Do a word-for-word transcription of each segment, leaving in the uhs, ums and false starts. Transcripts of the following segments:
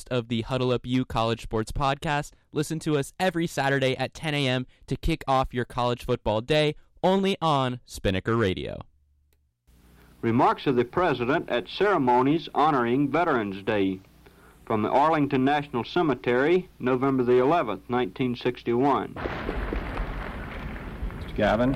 of the Huddle Up U College Sports Podcast. Listen to us every Saturday at ten a.m. to kick off your college football day, only on Spinnaker Radio. Remarks of the President at ceremonies honoring Veterans Day. From the Arlington National Cemetery, November the eleventh, nineteen sixty-one. Mister Gavin.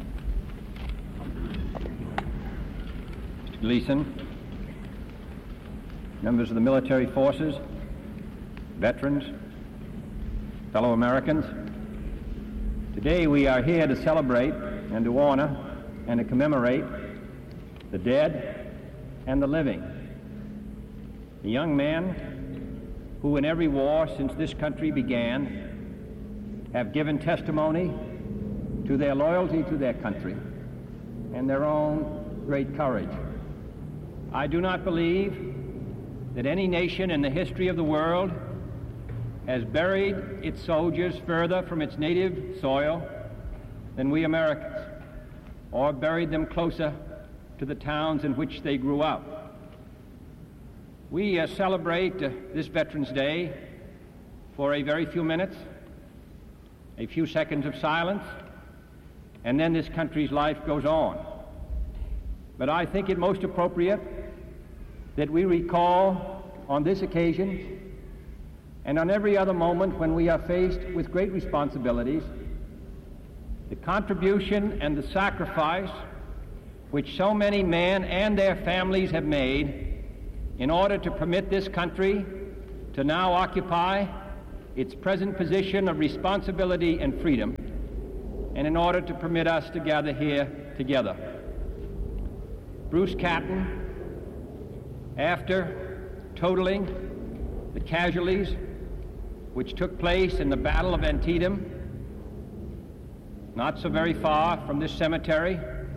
Mister Gleason. Members of the military forces, veterans, fellow Americans. Today we are here to celebrate and to honor and to commemorate the dead and the living. The young men who in every war since this country began have given testimony to their loyalty to their country and their own great courage. I do not believe that any nation in the history of the world has buried its soldiers further from its native soil than we Americans, or buried them closer to the towns in which they grew up. We uh, celebrate uh, this Veterans Day for a very few minutes, a few seconds of silence, and then this country's life goes on. But I think it most appropriate that we recall on this occasion and on every other moment when we are faced with great responsibilities the contribution and the sacrifice which so many men and their families have made in order to permit this country to now occupy its present position of responsibility and freedom, and in order to permit us to gather here together. Bruce Catton, after totaling the casualties which took place in the Battle of Antietam, not so very far from this cemetery,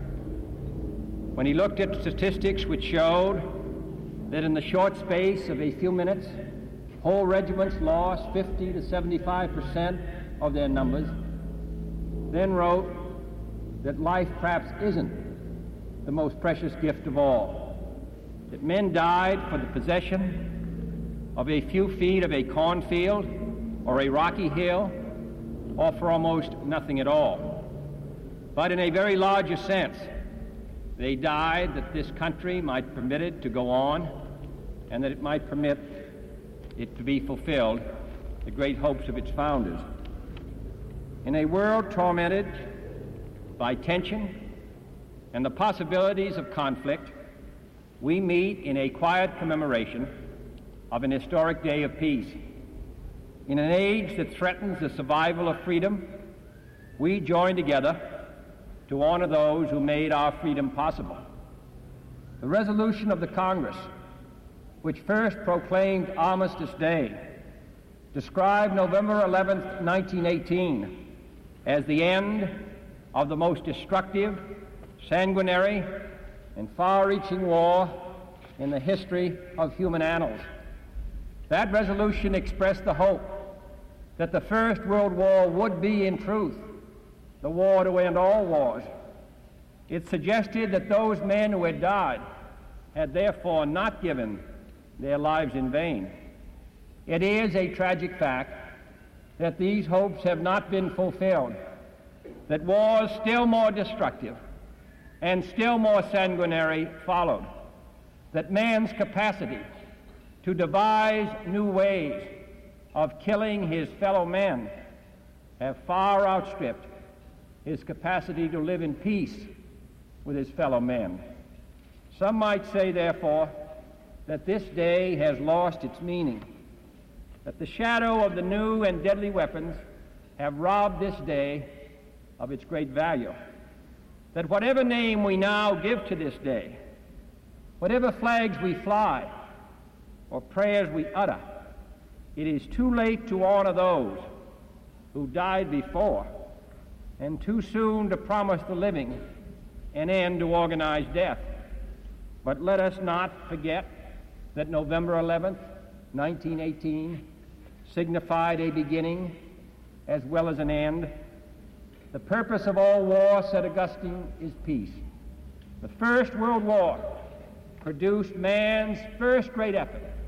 when he looked at statistics which showed that in the short space of a few minutes, whole regiments lost fifty to seventy-five percent of their numbers, then wrote that life perhaps isn't the most precious gift of all, that men died for the possession of a few feet of a cornfield or a rocky hill, or for almost nothing at all. But in a very larger sense, they died that this country might permit it to go on, and that it might permit it to be fulfilled, the great hopes of its founders. In a world tormented by tension and the possibilities of conflict, we meet in a quiet commemoration of an historic day of peace. In an age that threatens the survival of freedom, we join together to honor those who made our freedom possible. The resolution of the Congress, which first proclaimed Armistice Day, described November eleventh, nineteen eighteen, as the end of the most destructive, sanguinary, and far-reaching war in the history of human annals. That resolution expressed the hope that the First World War would be, in truth, the war to end all wars. It suggested that those men who had died had therefore not given their lives in vain. It is a tragic fact that these hopes have not been fulfilled, that wars still more destructive and still more sanguinary followed, that man's capacity to devise new ways of killing his fellow men have far outstripped his capacity to live in peace with his fellow men. Some might say, therefore, that this day has lost its meaning, that the shadow of the new and deadly weapons have robbed this day of its great value, that whatever name we now give to this day, whatever flags we fly or prayers we utter, it is too late to honor those who died before, and too soon to promise the living an end to organized death. But let us not forget that November eleventh, nineteen eighteen, signified a beginning as well as an end. The purpose of all war, said Augustine, is peace. The First World War produced man's first great effort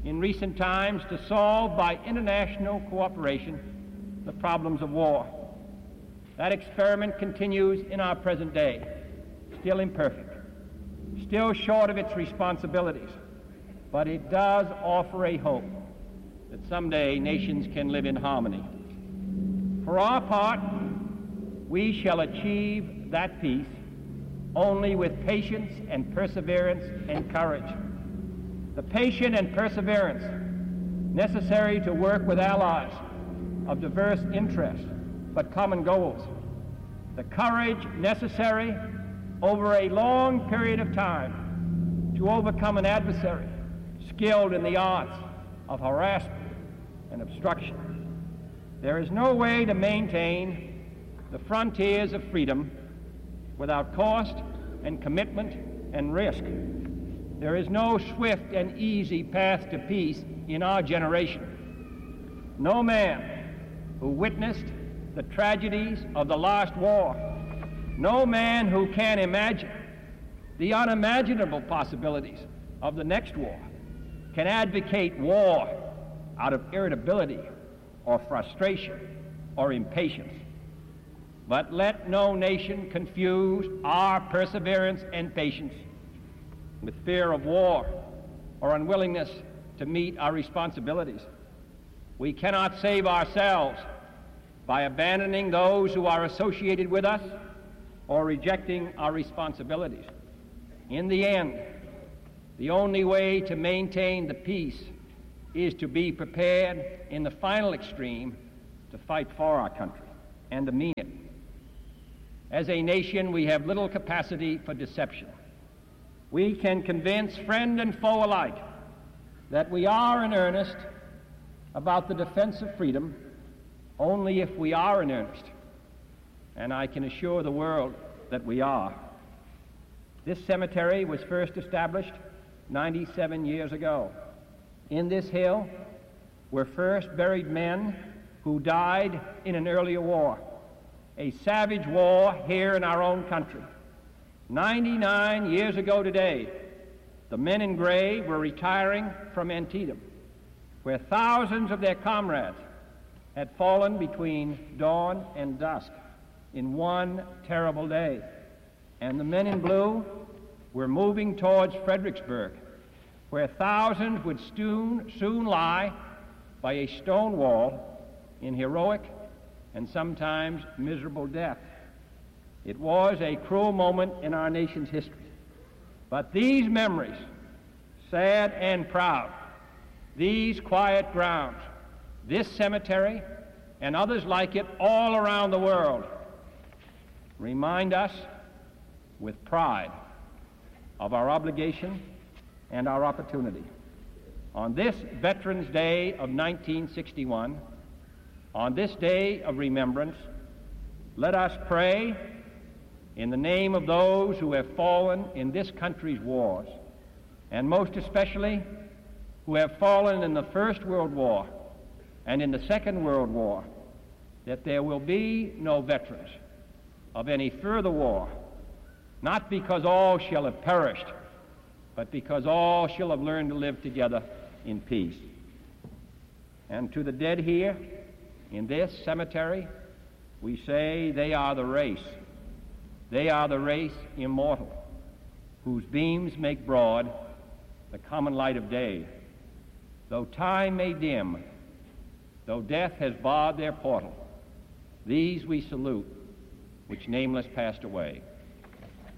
in recent times to solve by international cooperation the problems of war. That experiment continues in our present day, still imperfect, still short of its responsibilities, but it does offer a hope that someday nations can live in harmony. For our part, we shall achieve that peace only with patience and perseverance and courage. The patience and perseverance necessary to work with allies of diverse interests but common goals. The courage necessary over a long period of time to overcome an adversary skilled in the arts of harassment and obstruction. There is no way to maintain the frontiers of freedom without cost and commitment and risk. There is no swift and easy path to peace in our generation. No man who witnessed the tragedies of the last war, no man who can imagine the unimaginable possibilities of the next war, can advocate war out of irritability or frustration or impatience. But let no nation confuse our perseverance and patience with fear of war or unwillingness to meet our responsibilities. We cannot save ourselves by abandoning those who are associated with us or rejecting our responsibilities. In the end, the only way to maintain the peace is to be prepared in the final extreme to fight for our country and to mean it. As a nation, we have little capacity for deception. We can convince friend and foe alike that we are in earnest about the defense of freedom only if we are in earnest, and I can assure the world that we are. This cemetery was first established ninety-seven years ago. In this hill were first buried men who died in an earlier war, a savage war here in our own country. ninety-nine years ago today, the men in gray were retiring from Antietam, where thousands of their comrades had fallen between dawn and dusk in one terrible day. And the men in blue were moving towards Fredericksburg, where thousands would soon, soon lie by a stone wall in heroic and sometimes miserable death. It was a cruel moment in our nation's history. But these memories, sad and proud, these quiet grounds, this cemetery, and others like it all around the world, remind us with pride of our obligation and our opportunity. On this Veterans Day of nineteen sixty-one, on this day of remembrance, let us pray in the name of those who have fallen in this country's wars, and most especially who have fallen in the First World War and in the Second World War, that there will be no veterans of any further war, not because all shall have perished, but because all shall have learned to live together in peace. And to the dead here in this cemetery, we say they are the race. They are the race immortal, whose beams make broad the common light of day. Though time may dim, though death has barred their portal, these we salute, which nameless passed away.